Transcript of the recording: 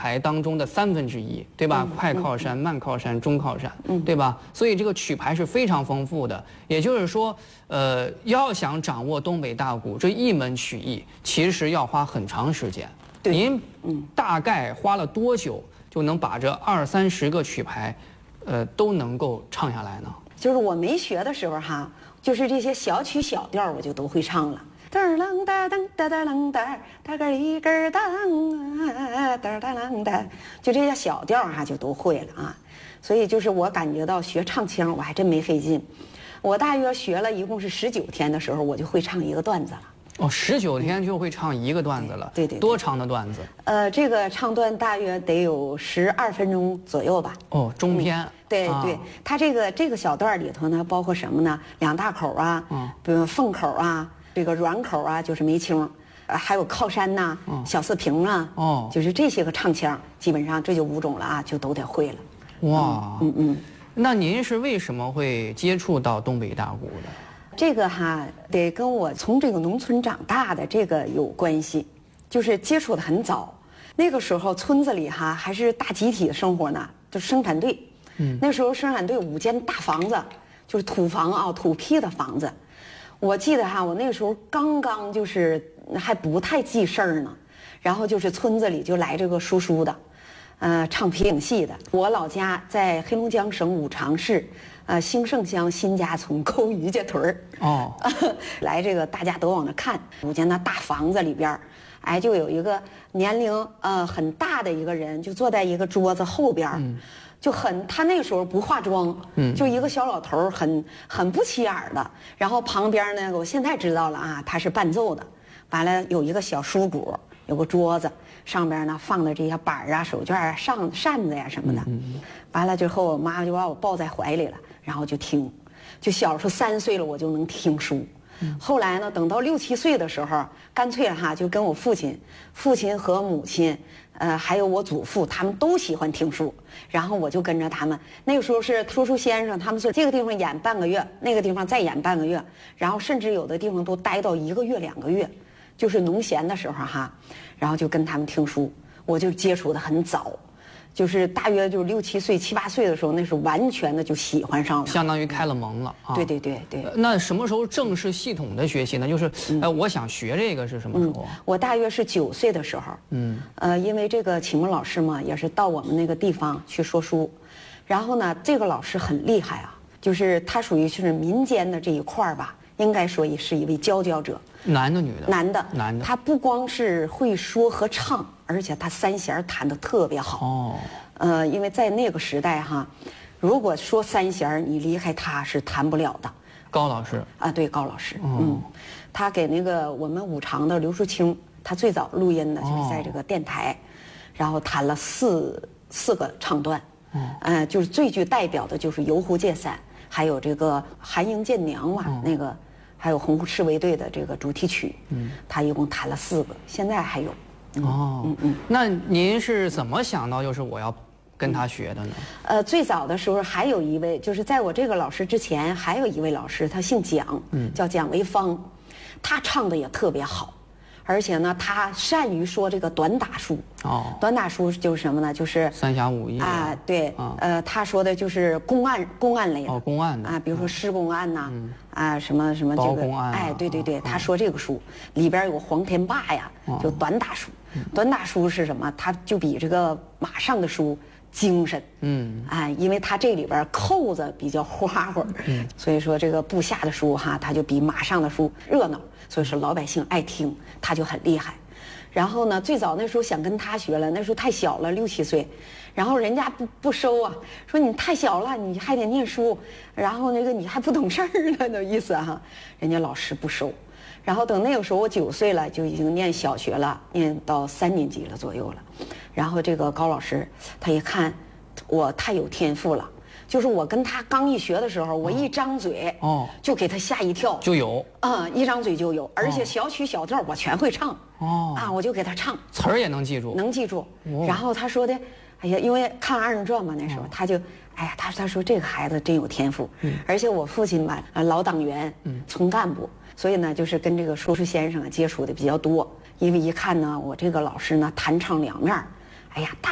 牌当中的1/3，对吧？快靠山、慢靠山、中靠山，对吧？所以这个曲牌是非常丰富的。也就是说，要想掌握东北大鼓这一门曲艺，其实要花很长时间。您大概花了多久就能把这20-30个曲牌，都能够唱下来呢？ 就是我没学的时候哈，就是这些小曲小调我就都会唱了。噔啷哒噔哒哒啷哒，哒个一根当啊，哒哒啷哒，就这些小调哈就都会了啊。所以就是我感觉到学唱腔我还真没费劲，我大约学了一共是19天的时候，我就会唱一个段子了。 哦，19天就会唱一个段子了。 对， 多长的段子？ 这个唱段大约得有12分钟左右吧。 哦，中篇。 对，它这个小段里头呢，包括什么呢？2大口啊，比如凤口啊，这个软口啊，就是梅清，还有靠山呐，小四平啊，就是这些个唱腔，基本上这就5种了啊，就都得会了。 哇，那您是为什么会接触到东北大鼓的？ 这个哈得跟我从这个农村长大的这个有关系，就是接触的很早。那个时候村子里哈还是大集体的生活呢，就是生产队。那时候生产队5间大房子，就是土房啊，土坯的房子。我记得哈，我那个时候刚刚就是还不太记事儿呢，然后就是村子里就来这个叔叔的，唱皮影戏的。我老家在黑龙江省五常市。兴盛乡新家村沟于家屯儿来这个大家都往那看，5间那大房子里边，就有一个年龄很大的一个人，就坐在一个桌子后边，就他那个时候不化妆，就一个小老头，很不起眼的。然后旁边那个我现在知道了啊，他是伴奏的，完了有一个小书鼓，有个桌子，上边呢放的这些板啊、手绢啊、扇子呀什么的。完了之后，我妈就把我抱在怀里了。然后就听，就小时候3岁了，我就能听书。后来呢，等到6、7岁的时候，干脆哈就跟我父亲和母亲，还有我祖父，他们都喜欢听书。然后我就跟着他们。那个时候是说书先生，他们是这个地方演半个月，那个地方再演半个月，然后甚至有的地方都待到1个月、2个月，就是农闲的时候哈，然后就跟他们听书，我就接触的很早。就是大约就是6、7岁、7、8岁的时候，那是完全的就喜欢上了， 相当于开了蒙了啊！ 对。 那什么时候正式系统的学习呢？就是我想学这个是什么时候？ 我大约是9岁的时候。因为这个启蒙老师嘛，也是到我们那个地方去说书，然后呢，这个老师很厉害啊，就是他属于是民间的这一块吧，应该说也是一位佼佼者。 男的女的？ 男的。他不光是会说和唱，而且他3弦弹得特别好。因为在那个时代哈，如果说3弦你离开他是弹不了的。 高老师啊，对，高老师。他给那个我们五常的刘淑清，他最早录音的就是在这个电台，然后弹了四个唱段。就是最具代表的就是《游湖借伞》，还有这个《寒营见娘》嘛，那个。还有红赤卫队的这个主题曲，他一共弹了4个，现在还有。 那您是怎么想到就是我要跟他学的呢？ 最早的时候还有一位，就是在我这个老师之前，还有一位老师，他姓蒋，叫蒋维芳，他唱的也特别好。而且呢，他善于说这个短打书。短打书就是什么呢？就是三侠五义啊，对，他说的就是公案类的。 公案的啊，比如说施公案呐，什么这个包公案。 对，他说这个书里边有黄天霸呀，就短打书。短打书是什么？他就比这个马上的书精神。因为他这里边扣子比较花花，所以说这个部下的书哈，他就比马上的书热闹。所以说老百姓爱听，他就很厉害。然后呢，最早那时候想跟他学了，那时候太小了，6、7岁，然后人家不收啊，说你太小了，你还得念书，然后那个你还不懂事儿呢，那意思哈，人家老师不收。然后等那个时候我9岁了，就已经念小学了，念到3年级了左右了。然后这个高老师他一看我太有天赋了。就是我跟他刚一学的时候，我一张嘴就给他吓一跳， 就有一张嘴就有，而且小曲小调我全会唱我就给他唱， 词儿也能记住， 然后他说的，哎呀，因为看2人转嘛，那时候他就，哎呀，他说这个孩子真有天赋，而且我父亲吧，老党员，从干部，所以呢，就是跟这个说书先生接触的比较多，因为一看呢，我这个老师呢，弹唱两面，哎呀，大